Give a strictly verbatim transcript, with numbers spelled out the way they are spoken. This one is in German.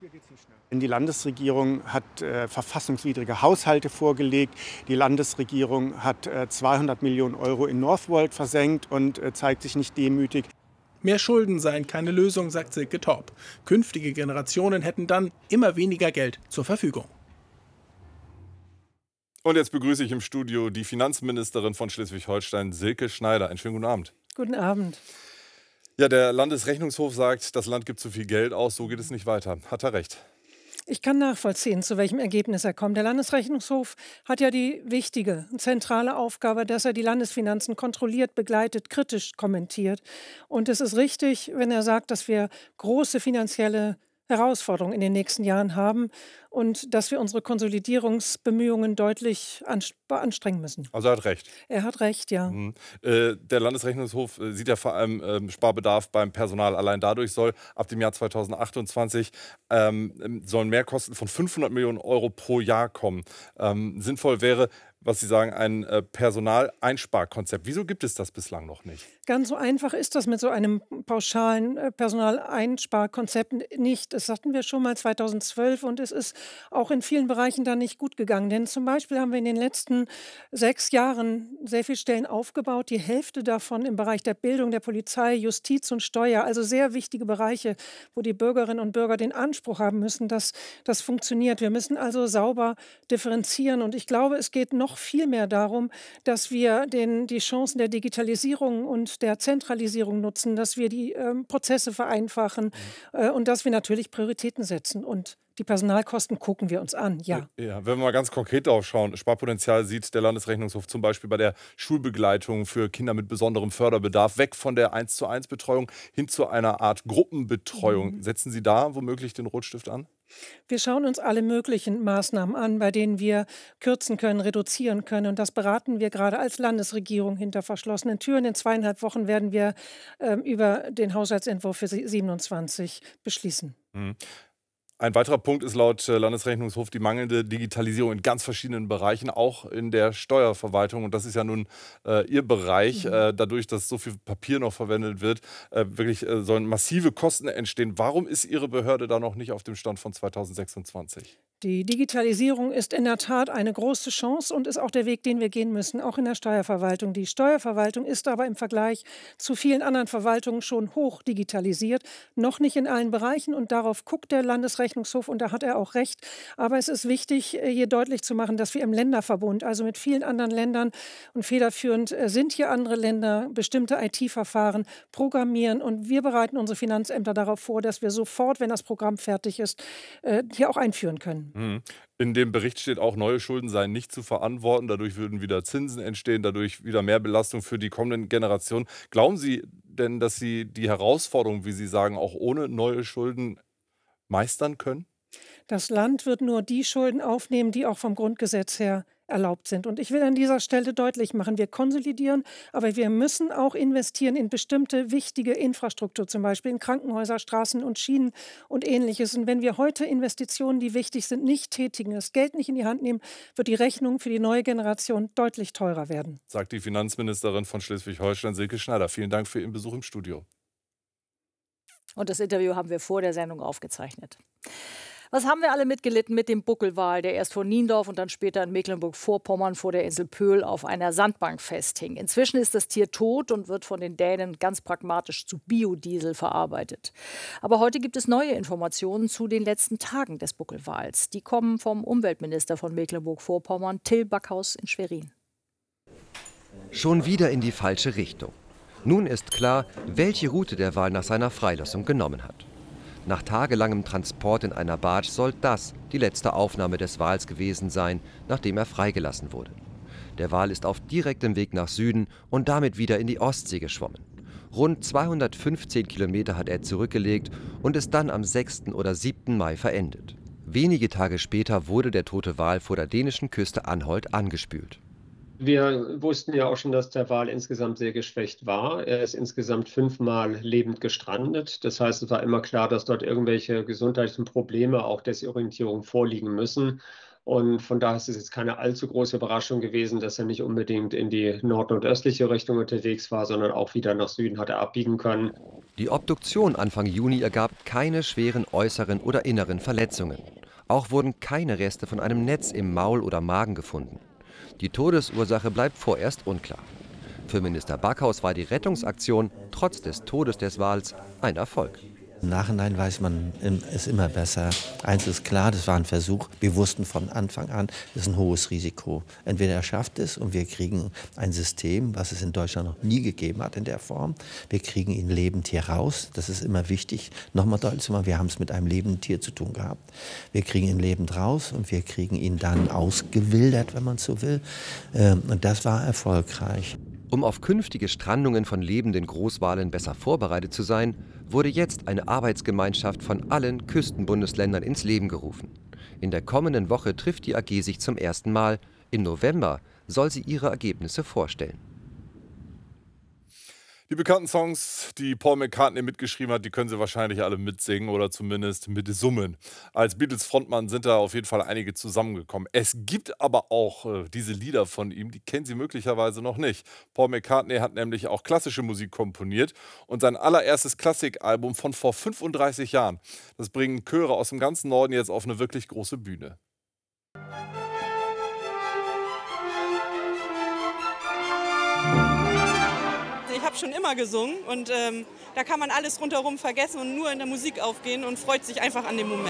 Die Landesregierung hat äh, verfassungswidrige Haushalte vorgelegt. Die Landesregierung hat äh, zweihundert Millionen Euro in Northvolt versenkt und äh, zeigt sich nicht demütig. Mehr Schulden seien keine Lösung, sagt Silke Torp. Künftige Generationen hätten dann immer weniger Geld zur Verfügung. Und jetzt begrüße ich im Studio die Finanzministerin von Schleswig-Holstein, Silke Schneider. Einen schönen guten Abend. Guten Abend. Ja, der Landesrechnungshof sagt, das Land gibt zu viel Geld aus, so geht es nicht weiter. Hat er recht? Ich kann nachvollziehen, zu welchem Ergebnis er kommt. Der Landesrechnungshof hat ja die wichtige, zentrale Aufgabe, dass er die Landesfinanzen kontrolliert, begleitet, kritisch kommentiert. Und es ist richtig, wenn er sagt, dass wir große finanzielle Herausforderungen in den nächsten Jahren haben und dass wir unsere Konsolidierungsbemühungen deutlich anstrengen müssen. Also er hat recht. Er hat recht, ja. Mhm. Äh, der Landesrechnungshof äh, sieht ja vor allem ähm, Sparbedarf beim Personal. Allein dadurch soll ab dem Jahr zweitausendachtundzwanzig ähm, sollen Mehrkosten von fünfhundert Millionen Euro pro Jahr kommen. Ähm, sinnvoll wäre, was Sie sagen, ein äh, Personaleinsparkonzept. Wieso gibt es das bislang noch nicht? Ganz so einfach ist das mit so einem pauschalen äh, Personaleinsparkonzept nicht. Das hatten wir schon mal zweitausendzwölf und es ist auch in vielen Bereichen dann nicht gut gegangen. Denn zum Beispiel haben wir in den letzten sechs Jahren sehr viele Stellen aufgebaut. Die Hälfte davon im Bereich der Bildung, der Polizei, Justiz und Steuer. Also sehr wichtige Bereiche, wo die Bürgerinnen und Bürger den Anspruch haben müssen, dass das funktioniert. Wir müssen also sauber differenzieren. Und ich glaube, es geht noch viel mehr darum, dass wir den, die Chancen der Digitalisierung und der Zentralisierung nutzen, dass wir die ähm, Prozesse vereinfachen äh, und dass wir natürlich Prioritäten setzen. Und die Personalkosten gucken wir uns an, ja. Ja, wenn wir mal ganz konkret darauf schauen, Sparpotenzial sieht der Landesrechnungshof zum Beispiel bei der Schulbegleitung für Kinder mit besonderem Förderbedarf, weg von der eins zu eins Betreuung hin zu einer Art Gruppenbetreuung. Mhm. Setzen Sie da womöglich den Rotstift an? Wir schauen uns alle möglichen Maßnahmen an, bei denen wir kürzen können, reduzieren können. Und das beraten wir gerade als Landesregierung hinter verschlossenen Türen. In zweieinhalb Wochen werden wir äh, über den Haushaltsentwurf für siebenundzwanzig beschließen. Mhm. Ein weiterer Punkt ist laut Landesrechnungshof die mangelnde Digitalisierung in ganz verschiedenen Bereichen, auch in der Steuerverwaltung. Und das ist ja nun äh, Ihr Bereich. Mhm. Äh, dadurch, dass so viel Papier noch verwendet wird, äh, wirklich äh, sollen massive Kosten entstehen. Warum ist Ihre Behörde da noch nicht auf dem Stand von zweitausendsechsundzwanzig? Die Digitalisierung ist in der Tat eine große Chance und ist auch der Weg, den wir gehen müssen, auch in der Steuerverwaltung. Die Steuerverwaltung ist aber im Vergleich zu vielen anderen Verwaltungen schon hoch digitalisiert, noch nicht in allen Bereichen und darauf guckt der Landesrechnungshof und da hat er auch recht. Aber es ist wichtig, hier deutlich zu machen, dass wir im Länderverbund, also mit vielen anderen Ländern und federführend sind hier andere Länder, bestimmte I T-Verfahren programmieren und wir bereiten unsere Finanzämter darauf vor, dass wir sofort, wenn das Programm fertig ist, hier auch einführen können. In dem Bericht steht auch, neue Schulden seien nicht zu verantworten. Dadurch würden wieder Zinsen entstehen, dadurch wieder mehr Belastung für die kommenden Generationen. Glauben Sie denn, dass Sie die Herausforderung, wie Sie sagen, auch ohne neue Schulden meistern können? Das Land wird nur die Schulden aufnehmen, die auch vom Grundgesetz her erlaubt sind. Und ich will an dieser Stelle deutlich machen, wir konsolidieren, aber wir müssen auch investieren in bestimmte wichtige Infrastruktur, zum Beispiel in Krankenhäuser, Straßen und Schienen und Ähnliches. Und wenn wir heute Investitionen, die wichtig sind, nicht tätigen, das Geld nicht in die Hand nehmen, wird die Rechnung für die neue Generation deutlich teurer werden. Sagt die Finanzministerin von Schleswig-Holstein, Silke Schneider. Vielen Dank für Ihren Besuch im Studio. Und das Interview haben wir vor der Sendung aufgezeichnet. Was haben wir alle mitgelitten mit dem Buckelwal, der erst vor Niendorf und dann später in Mecklenburg-Vorpommern vor der Insel Pöhl auf einer Sandbank festhing. Inzwischen ist das Tier tot und wird von den Dänen ganz pragmatisch zu Biodiesel verarbeitet. Aber heute gibt es neue Informationen zu den letzten Tagen des Buckelwals. Die kommen vom Umweltminister von Mecklenburg-Vorpommern, Till Backhaus in Schwerin. Schon wieder in die falsche Richtung. Nun ist klar, welche Route der Wal nach seiner Freilassung genommen hat. Nach tagelangem Transport in einer Barge soll das die letzte Aufnahme des Wals gewesen sein, nachdem er freigelassen wurde. Der Wal ist auf direktem Weg nach Süden und damit wieder in die Ostsee geschwommen. Rund zweihundertfünfzehn Kilometer hat er zurückgelegt und ist dann am sechsten oder siebten Mai verendet. Wenige Tage später wurde der tote Wal vor der dänischen Küste Anholt angespült. Wir wussten ja auch schon, dass der Wal insgesamt sehr geschwächt war. Er ist insgesamt fünfmal lebend gestrandet. Das heißt, es war immer klar, dass dort irgendwelche gesundheitlichen Probleme, auch Desorientierung vorliegen müssen. Und von daher ist es jetzt keine allzu große Überraschung gewesen, dass er nicht unbedingt in die nord-nordöstliche Richtung unterwegs war, sondern auch wieder nach Süden hat er abbiegen können. Die Obduktion Anfang Juni ergab keine schweren äußeren oder inneren Verletzungen. Auch wurden keine Reste von einem Netz im Maul oder Magen gefunden. Die Todesursache bleibt vorerst unklar. Für Minister Backhaus war die Rettungsaktion trotz des Todes des Wals ein Erfolg. Im Nachhinein weiß man es immer besser. Eins ist klar, das war ein Versuch. Wir wussten von Anfang an, das ist ein hohes Risiko. Entweder er schafft es und wir kriegen ein System, was es in Deutschland noch nie gegeben hat in der Form. Wir kriegen ihn lebend hier raus. Das ist immer wichtig. Nochmal deutlich zu machen, wir haben es mit einem lebenden Tier zu tun gehabt. Wir kriegen ihn lebend raus und wir kriegen ihn dann ausgewildert, wenn man so will. Und das war erfolgreich. Um auf künftige Strandungen von lebenden Großwalen besser vorbereitet zu sein, wurde jetzt eine Arbeitsgemeinschaft von allen Küstenbundesländern ins Leben gerufen. In der kommenden Woche trifft die A G sich zum ersten Mal. Im November soll sie ihre Ergebnisse vorstellen. Die bekannten Songs, die Paul McCartney mitgeschrieben hat, die können Sie wahrscheinlich alle mitsingen oder zumindest mitsummen. Als Beatles-Frontmann sind da auf jeden Fall einige zusammengekommen. Es gibt aber auch äh, diese Lieder von ihm, die kennen Sie möglicherweise noch nicht. Paul McCartney hat nämlich auch klassische Musik komponiert und sein allererstes Klassikalbum von vor fünfunddreißig Jahren. Das bringen Chöre aus dem ganzen Norden jetzt auf eine wirklich große Bühne. Ich habe schon immer gesungen und ähm, da kann man alles rundherum vergessen und nur in der Musik aufgehen und freut sich einfach an dem Moment.